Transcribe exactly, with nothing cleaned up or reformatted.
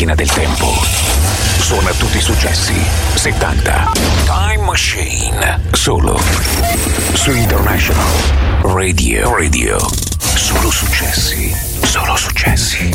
macchina del tempo. Suona tutti i successi settanta. Time Machine. Solo su International Radio. Radio. Solo successi. Solo successi.